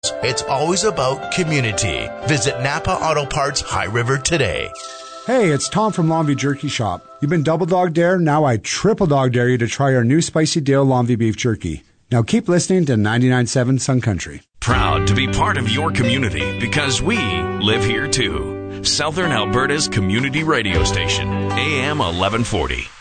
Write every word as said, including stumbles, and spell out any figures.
Parts. It's always about community. Visit Napa Auto Parts High River today. Hey, it's Tom from Longview Jerky Shop. You've been double dog dare, now I triple dog dare you to try our new Spicy Dale Longview Beef Jerky. Now keep listening to ninety-nine point seven Sun Country. Proud to be part of your community because we live here too. Southern Alberta's community radio station, A M eleven forty.